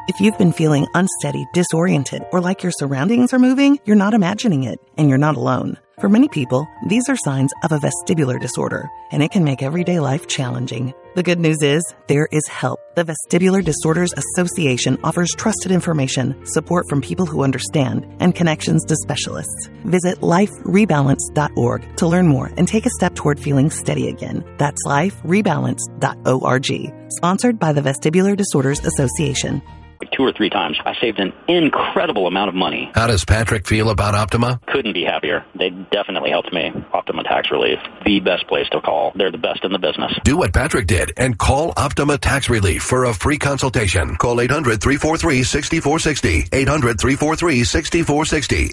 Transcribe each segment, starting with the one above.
If you've been feeling unsteady, disoriented, or like your surroundings are moving, you're not imagining it, and you're not alone. For many people, these are signs of a vestibular disorder, and it can make everyday life challenging. The good news is, there is help. The Vestibular Disorders Association offers trusted information, support from people who understand, and connections to specialists. Visit liferebalance.org to learn more and take a step toward feeling steady again. That's liferebalance.org. Sponsored by the Vestibular Disorders Association. 2 or 3 times. I saved an incredible amount of money. How does Patrick feel about Optima? Couldn't be happier. They definitely helped me. Optima Tax Relief, the best place to call. They're the best in the business. Do what Patrick did and call Optima Tax Relief for a free consultation. Call 800-343-6460. 800-343-6460.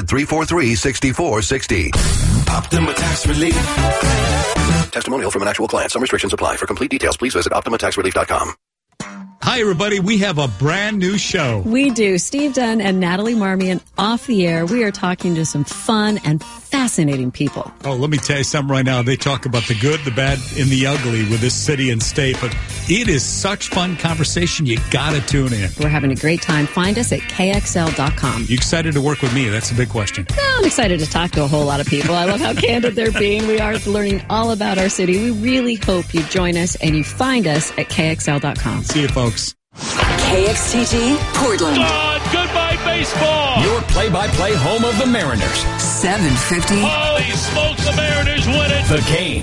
800-343-6460. Optima Tax Relief. Testimonial from an actual client. Some restrictions apply. For complete details, please visit OptimaTaxRelief.com. Hi, everybody. We have a brand new show. We do. Steve Dunn and Natalie Marmion off the air. We are talking to some fun and fascinating people. Oh, let me tell you something right now. They talk about the good, the bad, and the ugly with this city and state. But it is such fun conversation. You got to tune in. We're having a great time. Find us at KXL.com. You excited to work with me? That's a big question. Well, I'm excited to talk to a whole lot of people. I love how candid they're being. We are learning all about our city. We really hope you join us and you find us at KXL.com. See you, folks. KXTT Portland. Goodbye, baseball. Your play-by-play home of the Mariners. 750. Holy smokes, the Mariners win it. The Game.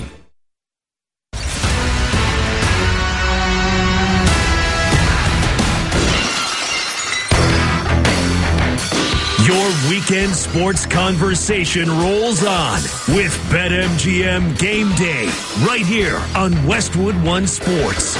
Your weekend sports conversation rolls on with BetMGM Game Day right here on Westwood One Sports.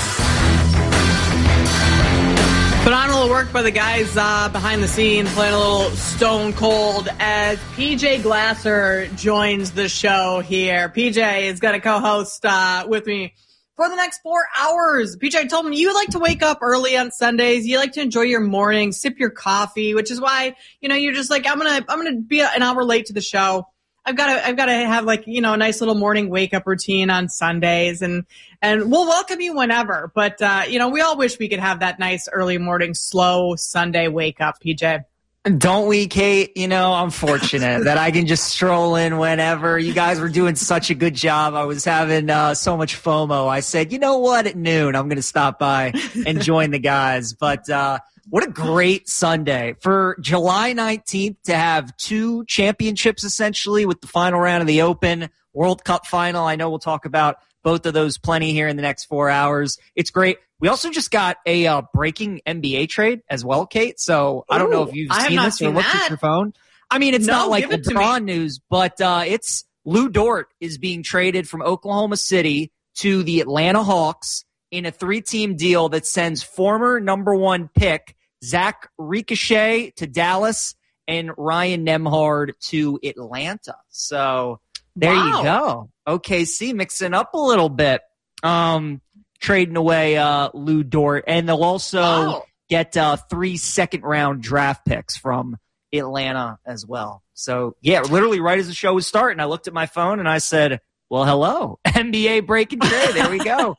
Phenomenal work by the guys behind the scenes, playing a little stone cold as PJ Glasser joins the show here. PJ is going to co-host with me for the next 4 hours. PJ, I told him you like to wake up early on Sundays. You like to enjoy your morning, sip your coffee, which is why, you're just like, I'm gonna be an hour late to the show. I've got to have a nice little morning wake up routine on Sundays and we'll welcome you whenever. But, we all wish we could have that nice early morning, slow Sunday wake up, PJ. Don't we, Kate? I'm fortunate that I can just stroll in whenever. You guys were doing such a good job. I was having so much FOMO. I said, you know what? At noon, I'm going to stop by and join the guys. But, what a great Sunday for July 19th to have 2 championships, essentially, with the final round of the Open, World Cup final. I know we'll talk about both of those plenty here in the next 4 hours. It's great. We also just got a breaking NBA trade as well, Kate. So I don't know if you've seen this or looked at your phone. I mean, it's not like LeBron news, but it's Lou Dort is being traded from Oklahoma City to the Atlanta Hawks in a 3-team deal that sends former number 1 pick Zach Ricochet to Dallas and Ryan Nembhard to Atlanta. So there you go. OKC mixing up a little bit, trading away Lou Dort. And they'll also get 3 second-round draft picks from Atlanta as well. So, yeah, literally right as the show was starting, I looked at my phone and I said, well, hello, NBA breaking trade. There we go.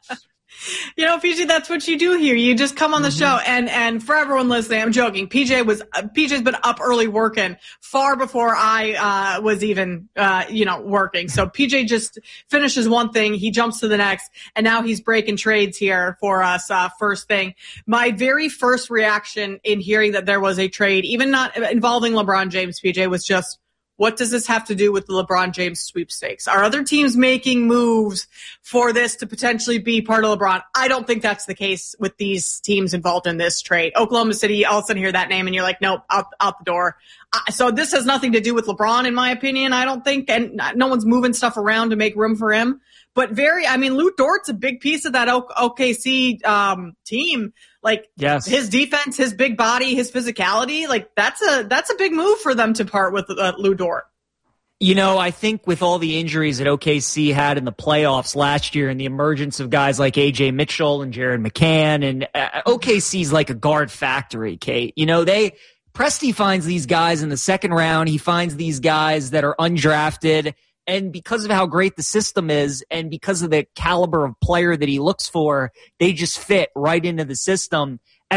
PJ, that's what you do here. You just come on the show, and for everyone listening, I'm joking. PJ's been up early working far before I was even working. So PJ just finishes one thing, he jumps to the next, and now he's breaking trades here for us. First thing, my very first reaction in hearing that there was a trade, even not involving LeBron James, PJ, was just, what does this have to do with the LeBron James sweepstakes? Are other teams making moves for this to potentially be part of LeBron? I don't think that's the case with these teams involved in this trade. Oklahoma City, all of a sudden hear that name and you're like, nope, out the door. So this has nothing to do with LeBron, in my opinion, I don't think. And no one's moving stuff around to make room for him. But Lou Dort's a big piece of that OKC team. Like, yes, his defense, his big body, his physicality, like that's a big move for them to part with Lou Dort. I think with all the injuries that OKC had in the playoffs last year and the emergence of guys like A.J. Mitchell and Jared McCann, and OKC's like a guard factory, Kate. Presti finds these guys in the second round. He finds these guys that are undrafted. And because of how great the system is and because of the caliber of player that he looks for, they just fit right into the system.